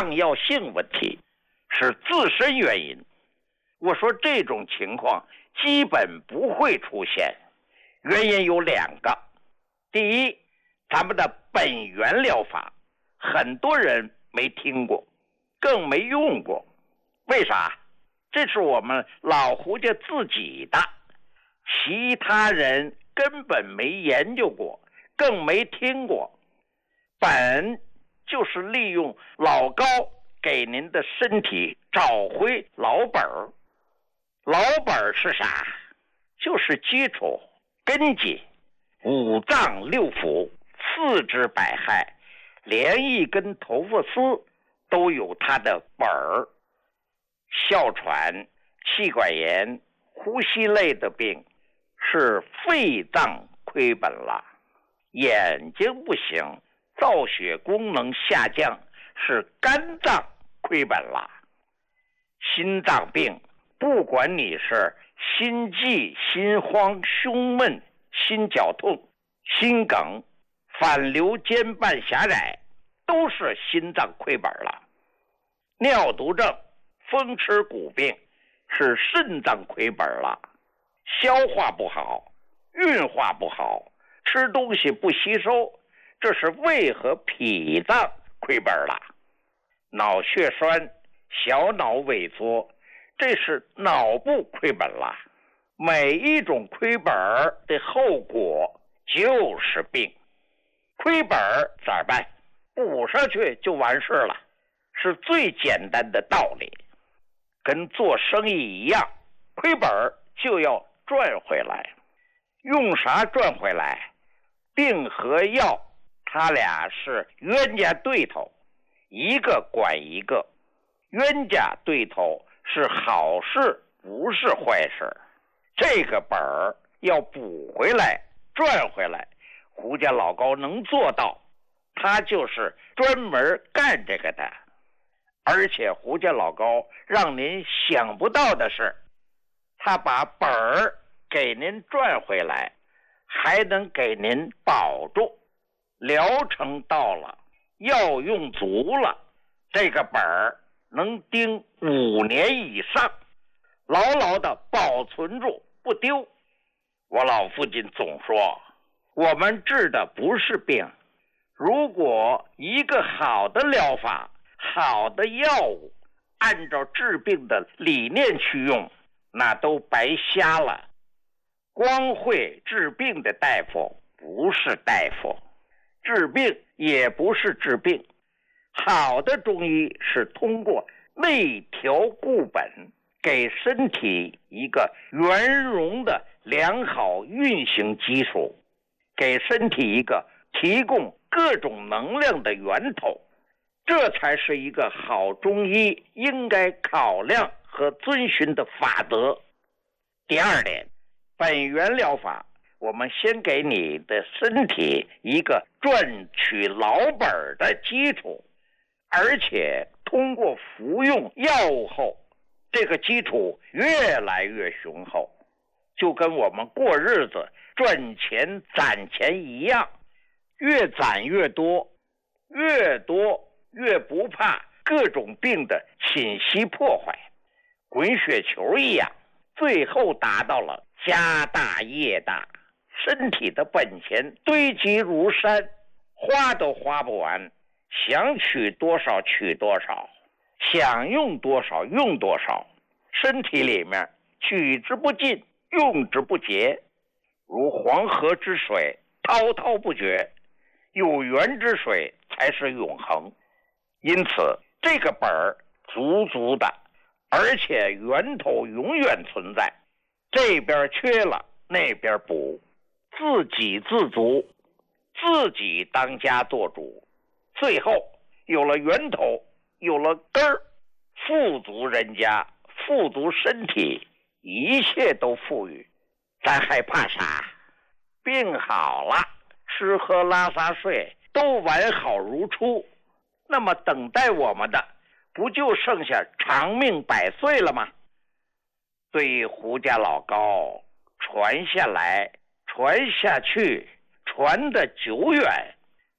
抗药性问题，是自身原因。我说这种情况基本不会出现，原因有2个。第一，咱们的本源疗法很多人没听过，更没用过。为啥？这是我们老胡家自己的，其他人根本没研究过，更没听过。本就是利用老高给您的身体找回老本儿。老本儿是啥？就是基础根基，五脏六腑、四肢百骸，连一根头发丝都有它的本儿。哮喘、气管炎、呼吸类的病是肺脏亏本了，眼睛不行，造血功能下降是肝脏亏本了。心脏病，不管你是心悸、心慌、胸闷、心绞痛、心梗、反流间瓣狭窄，都是心脏亏本了。尿毒症、风湿骨病是肾脏亏本了，消化不好，运化不好，吃东西不吸收，这是胃和脾脏亏本了。脑血栓、小脑萎缩，这是脑部亏本了。每一种亏本的后果就是病。亏本咋办？补上去就完事了，是最简单的道理。跟做生意一样，亏本就要赚回来。用啥赚回来？病和药，他俩是冤家对头，一个管一个。冤家对头是好事，不是坏事。这个本儿要补回来，赚回来，胡家老高能做到，他就是专门干这个的。而且胡家老高让您想不到的是，他把本儿给您赚回来，还能给您保住。疗程到了，药用足了，这个本儿能盯5年以上，牢牢的保存住不丢。我老父亲总说，我们治的不是病，如果一个好的疗法、好的药物按照治病的理念去用，那都白瞎了。光会治病的大夫不是大夫，治病也不是治病。好的中医是通过内调固本，给身体一个圆融的良好运行基础，给身体一个提供各种能量的源头，这才是一个好中医应该考量和遵循的法则。第2点，本源疗法，我们先给你的身体一个赚取老本的基础，而且通过服用药物后，这个基础越来越雄厚，就跟我们过日子赚钱攒钱一样，越攒越多，越多越不怕各种病的侵袭破坏，滚雪球一样，最后达到了家大业大，身体的本钱堆积如山，花都花不完，想取多少取多少，想用多少用多少，身体里面取之不尽，用之不竭，如黄河之水滔滔不绝，有源之水才是永恒。因此这个本儿足足的，而且源头永远存在，这边缺了那边补，自给自足，自己当家做主，最后有了源头，有了根儿，富足人家，富足身体，一切都富裕，咱还怕啥？病好了，吃喝拉撒睡都完好如初，那么等待我们的不就剩下长命百岁了吗？对于胡家老高传下来，传下去，传得久远，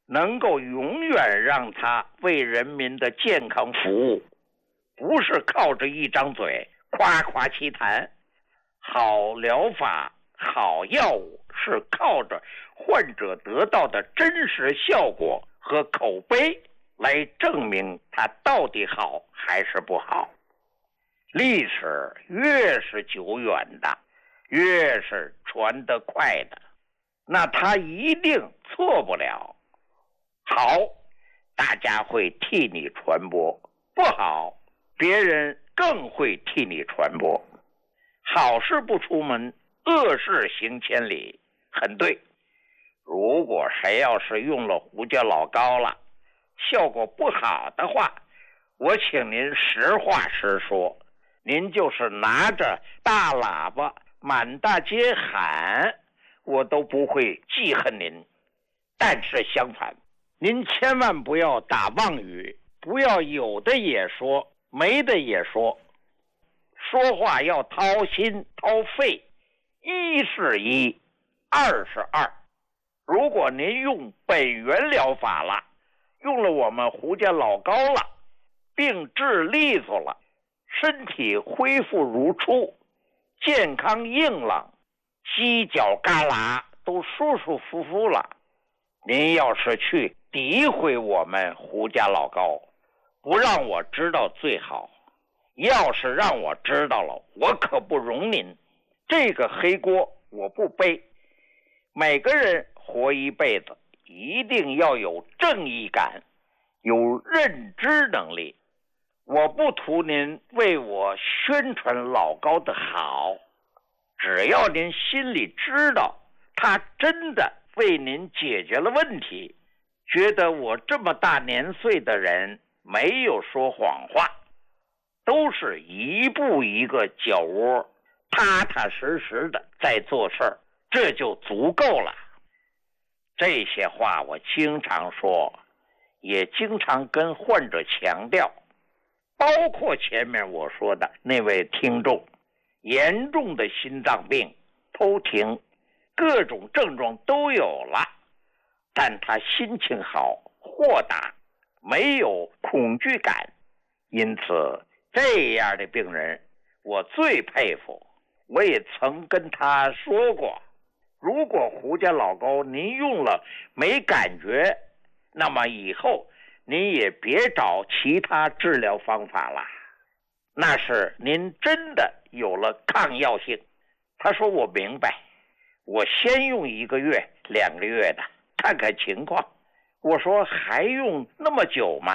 能够永远让他为人民的健康服务，不是靠着一张嘴夸夸其谈。好疗法、好药物是靠着患者得到的真实效果和口碑来证明它到底好还是不好。历史越是久远的，越是传得快的，那它一定错不了。好，大家会替你传播；不好，别人更会替你传播。好事不出门，恶事行千里，很对。如果谁要是用了胡椒老膏了，效果不好的话，我请您实话实说，您就是拿着大喇叭满大街喊，我都不会记恨您。但是相反，您千万不要打妄语，不要有的也说，没的也说。说话要掏心掏肺，一是一，二是二。如果您用本源疗法了，用了我们胡家老膏了，病治利索了，身体恢复如初，健康硬朗，犄角旮旯都舒舒服服了，您要是去诋毁我们胡家老膏，不让我知道最好。要是让我知道了，我可不容您。这个黑锅我不背。每个人活一辈子，一定要有正义感，有认知能力。我不图您为我宣传老高的好，只要您心里知道他真的为您解决了问题，觉得我这么大年岁的人没有说谎话，都是一步一个脚窝，踏踏实实的在做事儿，这就足够了。这些话我经常说，也经常跟患者强调，包括前面我说的那位听众，严重的心脏病、偷停，各种症状都有了，但他心情好、豁达，没有恐惧感，因此这样的病人我最佩服。我也曾跟他说过，如果胡家老高您用了没感觉，那么以后您也别找其他治疗方法了，那是您真的有了抗药性。他说我明白，我先用1个月、2个月的看看情况。我说还用那么久吗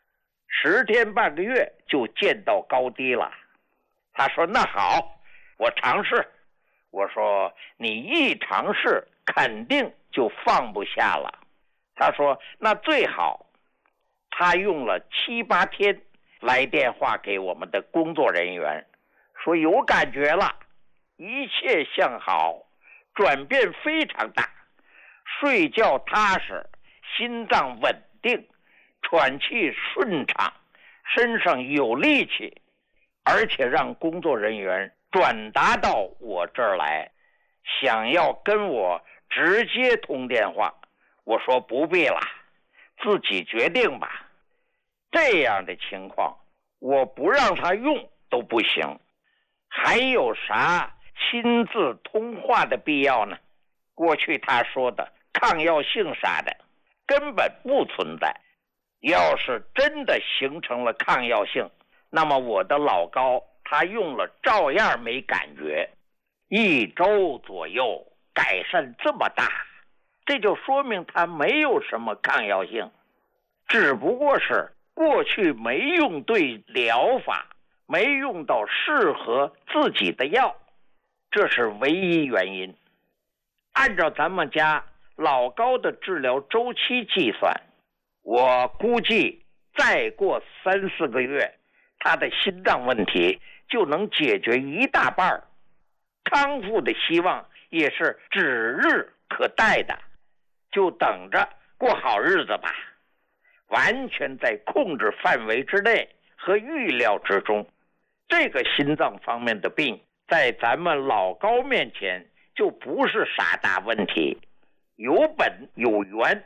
？10天半个月就见到高低了。他说那好，我尝试。我说你一尝试肯定就放不下了。他说那最好。他用了7、8天来电话给我们的工作人员，说有感觉了，一切向好，转变非常大，睡觉踏实，心脏稳定，喘气顺畅，身上有力气，而且让工作人员转达到我这儿来，想要跟我直接通电话。我说不必了，自己决定吧。这样的情况我不让他用都不行，还有啥亲自通话的必要呢？过去他说的抗药性啥的根本不存在。要是真的形成了抗药性，那么我的老高他用了照样没感觉，1周左右改善这么大，这就说明他没有什么抗药性，只不过是过去没用对疗法，没用到适合自己的药，这是唯一原因。按照咱们家老高的治疗周期计算，我估计再过3、4个月，他的心脏问题就能解决一大半，康复的希望也是指日可待的，就等着过好日子吧。完全在控制范围之内和预料之中。这个心脏方面的病在咱们老高面前就不是啥大问题，有本有源，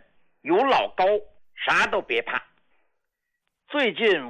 有老高，啥都别怕。最近